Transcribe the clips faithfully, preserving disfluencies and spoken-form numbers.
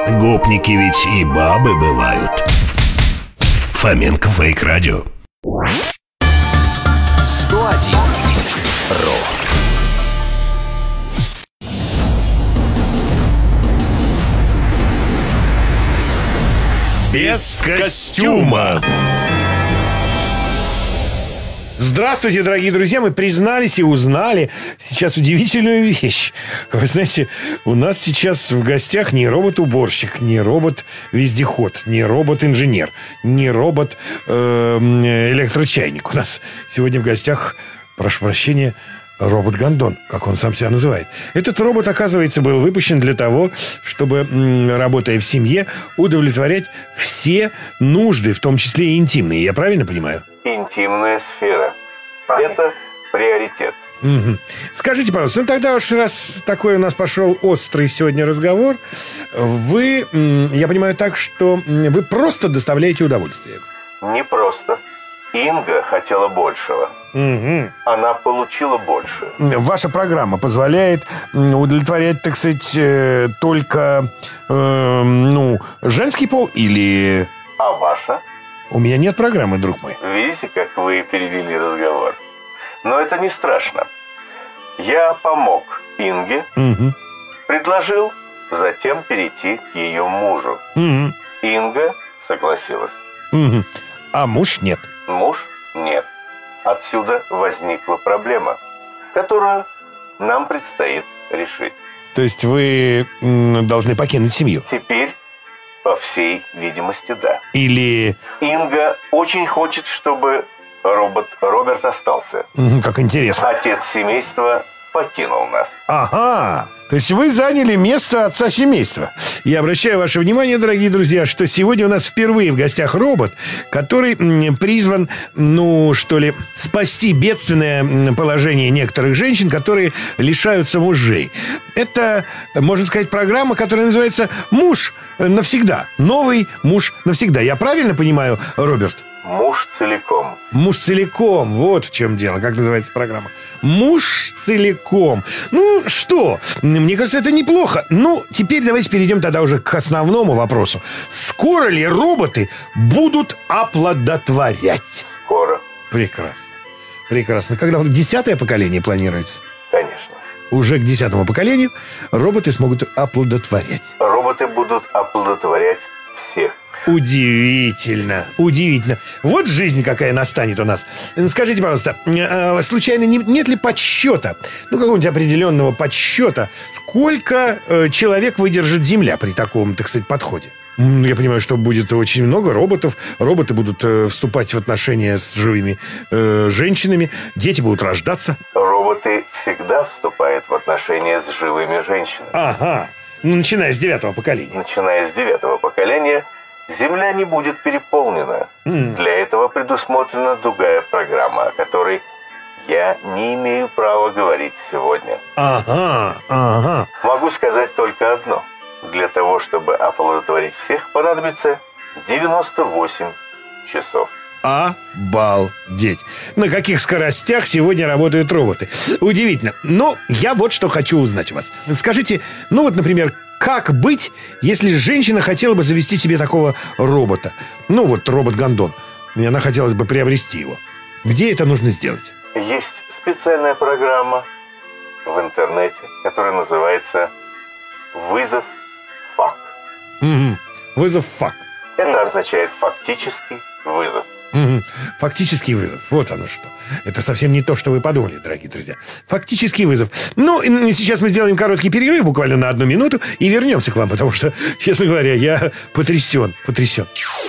Гопники ведь и бабы бывают. Фоменко Фейк Радио. сто один Рок. Без костюма. Здравствуйте, дорогие друзья. Мы признались и узнали сейчас удивительную вещь. Вы знаете, у нас сейчас в гостях не робот-уборщик, не робот-вездеход, не робот-инженер, не робот-электрочайник. У нас сегодня в гостях, прошу прощения, робот-гондон, как он сам себя называет. Этот робот, оказывается, был выпущен для того, чтобы, работая в семье, удовлетворять все нужды, в том числе и интимные. Я правильно понимаю? Интимная сфера. Это приоритет. Угу. Скажите, пожалуйста, ну тогда уж раз такой у нас пошел острый сегодня разговор, вы, я понимаю так, что вы просто доставляете удовольствие. Не просто. Инга хотела большего. Угу. Она получила больше. Ваша программа позволяет удовлетворять, так сказать, только э, ну, женский пол или... А ваша? У меня нет программы, друг мой. Видите, как вы перевели разговор? Но это не страшно. Я помог Инге, угу. предложил затем перейти к ее мужу. Угу. Инга согласилась. Угу. А муж нет. Муж нет. Отсюда возникла проблема, которую нам предстоит решить. То есть вы должны покинуть семью? Теперь, по всей видимости, да. Или... Инга очень хочет, чтобы робот Роберт остался. Как интересно. Отец семейства покинул нас. Ага, то есть вы заняли место отца семейства. Я обращаю ваше внимание, дорогие друзья, что сегодня у нас впервые в гостях робот, который призван, ну, что ли, спасти бедственное положение некоторых женщин, которые лишаются мужей. Это, можно сказать, программа, которая называется «Муж навсегда». Новый муж навсегда. Я правильно понимаю, Роберт? Муж целиком. Муж целиком, вот в чем дело. Как называется программа? Муж целиком. Ну, что? Мне кажется, это неплохо. Ну, теперь давайте перейдем тогда уже к основному вопросу. Скоро ли роботы будут оплодотворять? Скоро. Прекрасно. Прекрасно. Когда десятое поколение планируется? Конечно. Уже к десятому поколению роботы смогут оплодотворять. Роботы будут оплодотворять всех. Удивительно, удивительно. Вот жизнь какая настанет у нас. Скажите, пожалуйста, случайно нет ли подсчета, ну, какого-нибудь определенного подсчета, сколько человек выдержит Земля при таком, так сказать, подходе? Я понимаю, что будет очень много роботов. Роботы будут вступать в отношения с живыми э, женщинами. Дети будут рождаться. Роботы всегда вступают в отношения с живыми женщинами. Ага, ну, начиная с девятого поколения. Начиная с девятого поколения Земля не будет переполнена. Mm. Для этого предусмотрена другая программа, о которой я не имею права говорить сегодня. Ага, ага. Могу сказать только одно. Для того, чтобы оплодотворить всех, понадобится девяносто восемь часов. Обалдеть. На каких скоростях сегодня работают роботы? Удивительно. Но я вот что хочу узнать у вас. Скажите, ну вот, например, как быть, если женщина хотела бы завести себе такого робота? Ну вот робот-гондон. И она хотела бы приобрести его. Где это нужно сделать? Есть специальная программа в интернете, которая называется «Вызов ФАК». Угу. Вызов ФАК. Это означает «фактический вызов». Угу. Фактический вызов. Вот оно что. Это совсем не то, что вы подумали, дорогие друзья. Фактический вызов. Ну, сейчас мы сделаем короткий перерыв, буквально на одну минуту, и вернемся к вам, потому что, честно говоря, я потрясен, потрясен.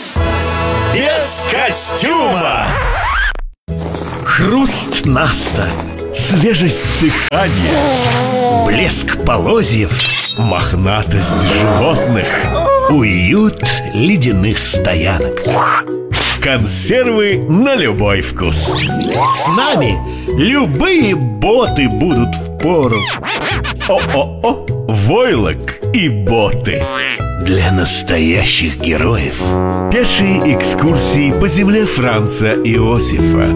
Без костюма. Хруст наста, свежесть дыхания, блеск полозьев, мохнатость животных, уют ледяных стоянок. Консервы на любой вкус. С нами любые боты будут впору. О-о-о, войлок и боты. Для настоящих героев. Пешие экскурсии по земле Франца Иосифа.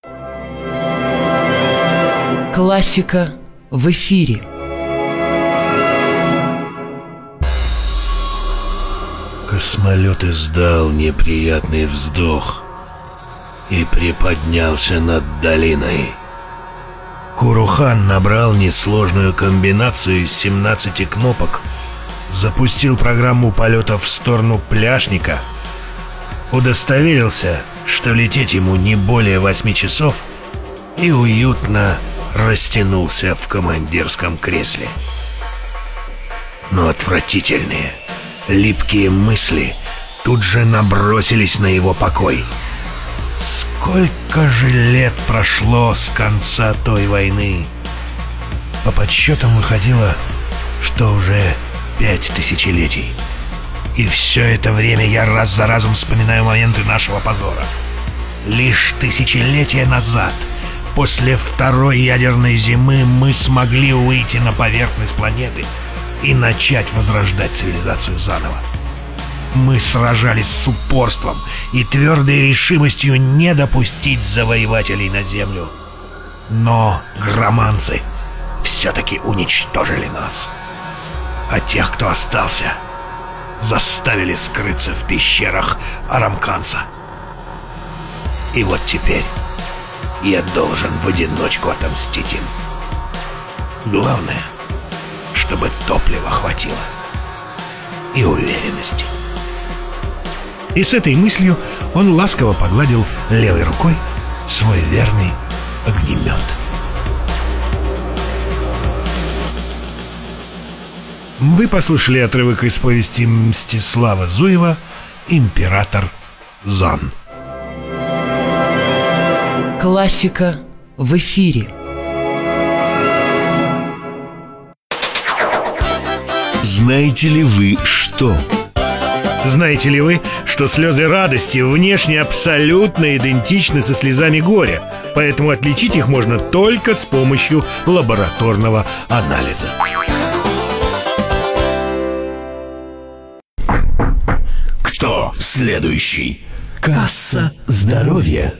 Классика в эфире. Космолет издал неприятный вздох и приподнялся над долиной. Курухан набрал несложную комбинацию из семнадцати кнопок, запустил программу полета в сторону Пляшника, удостоверился, что лететь ему не более восьми часов, и уютно растянулся в командирском кресле. Но отвратительные, липкие мысли тут же набросились на его покой. Сколько же лет прошло с конца той войны? По подсчетам выходило, что уже пять тысячелетий. И все это время я раз за разом вспоминаю моменты нашего позора. Лишь тысячелетия назад, после второй ядерной зимы, мы смогли выйти на поверхность планеты и начать возрождать цивилизацию заново. Мы сражались с упорством и твердой решимостью не допустить завоевателей на Землю. Но громанцы все-таки уничтожили нас. А тех, кто остался, заставили скрыться в пещерах Арамканса. И вот теперь я должен в одиночку отомстить им. Главное, чтобы топлива хватило и уверенности. И с этой мыслью он ласково погладил левой рукой свой верный огнемет. Вы послушали отрывок из повести Мстислава Зуева «Император Зан». Классика в эфире. Знаете ли вы что? Знаете ли вы, что слезы радости внешне абсолютно идентичны со слезами горя, поэтому отличить их можно только с помощью лабораторного анализа. Кто следующий? Касса здоровья.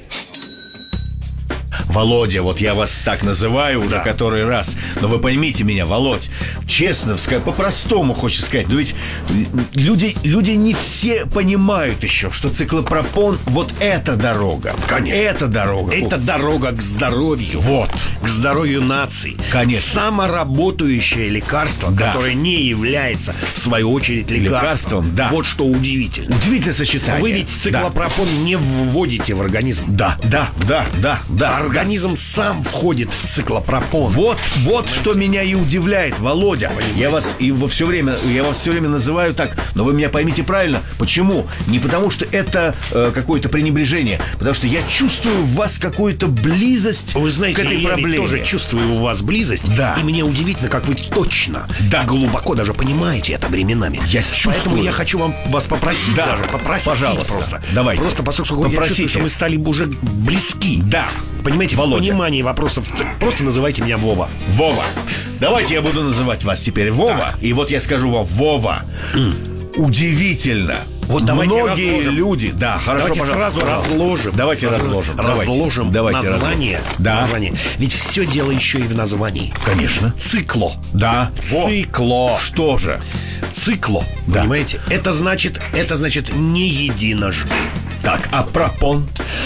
Володя, вот я вас так называю уже Да. который раз. Но вы поймите меня, Володь, честно сказать, по-простому хочется сказать. Но ведь люди, люди не все понимают еще, что циклопропон — вот эта дорога. Конечно. Это дорога. Это дорога к здоровью. Вот. К здоровью нации. Конечно. Самоработающее лекарство, Да. которое не является, в свою очередь, лекарством. Лекарством, да. Вот что удивительно. Удивительное сочетание. Вы ведь циклопропон не вводите в организм. Да, да, да, да, да. Организм сам входит в циклопропон. Вот, вот что меня и удивляет, Володя. Я вас и во все время, я вас все время называю так, но вы меня поймите правильно. Почему? Не потому что это э, какое-то пренебрежение, потому что я чувствую в вас какую-то близость Вы знаете, к этой я проблеме. ведь тоже чувствую у вас близость. Да. И мне удивительно, как вы точно, Да. глубоко даже понимаете это временами. Я чувствую. Поэтому я хочу вам вас попросить, Да. даже попросить, Пожалуйста. просто. Давайте. Просто поскольку я Попросите. чувствую, что мы стали уже близки. Да. Понимаете, Володя. в понимании вопросов просто называйте меня Вова. Вова. Давайте я буду называть вас теперь Вова. Так. И вот я скажу вам, Вова. Удивительно. Вот давайте Многие разложим. люди, да, хорошо, Давайте пожалуйста, сразу пожалуйста. разложим. Давайте Сразу разложим. Давайте. Разложим Давайте название. разложим. Да. название. Ведь все дело еще и в названии. Конечно. Цикло. Да. Во. Цикло. Что же? Цикло. Да. Понимаете? Это значит, это значит не единожды. Так, а пропон?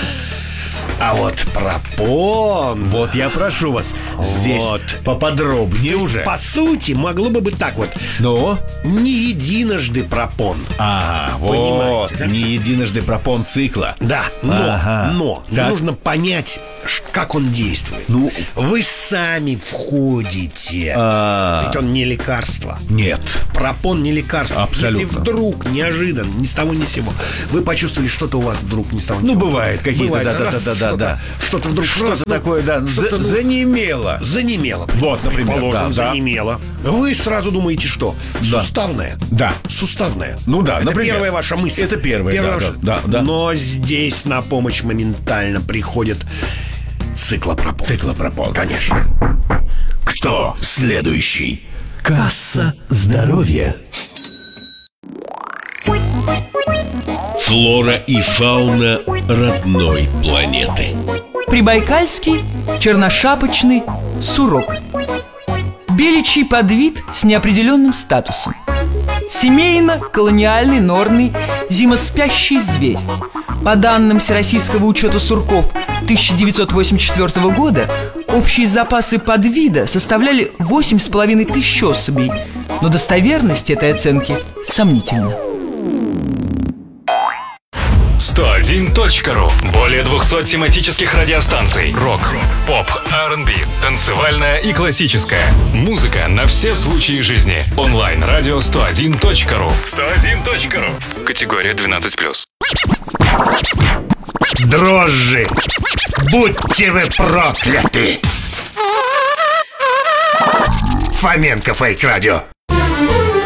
А вот пропон. Вот я прошу вас, здесь Вот. поподробнее уже. По сути, могло бы быть так вот. Ну? Не единожды пропон. А, вот, Понимаете, да? не единожды пропон цикла. Да, но, Ага. но Так. нужно понять, ш- как он действует. Ну. Вы сами входите. А, Ведь он не лекарство. нет. Пропон не лекарство. Абсолютно. Если вдруг, неожиданно, ни с того ни с сего, вы почувствовали, что-то у вас вдруг ни с того ни с Ну, сего. бывает, какие-то, Бывает, да, да, раз, да, да, что-то, да. Что-то вдруг Что-то раз, ну, такое, да, что-то, за- ну, занемело. Занемело. Вот, например, Предположим, да, да. занемело. Вы сразу думаете, что? Да. Суставная. Да. Суставная. Ну да, Это например. первая ваша мысль. Это первая, да, ваша- да, да, да. Но здесь на помощь моментально приходит циклопропон. Циклопропон. Конечно. Кто следующий? Касса здоровья. Флора и фауна родной планеты. Прибайкальский черношапочный сурок. Беличий подвид с неопределенным статусом. семейно-колониальный норный зимоспящий зверь. По данным Всероссийского учета сурков тысяча девятьсот восемьдесят четвёртого года общие запасы подвида составляли восемь с половиной тысяч особей, но достоверность этой оценки сомнительна. сто один точка ру. Более двухсот тематических радиостанций. Рок, поп, ар энд би, танцевальная и классическая. Музыка на все случаи жизни. Онлайн-радио сто один точка ру. сто один точка ру. Категория двенадцать плюс. Дрожжи! Будьте вы прокляты! Фоменко Фейк Радио.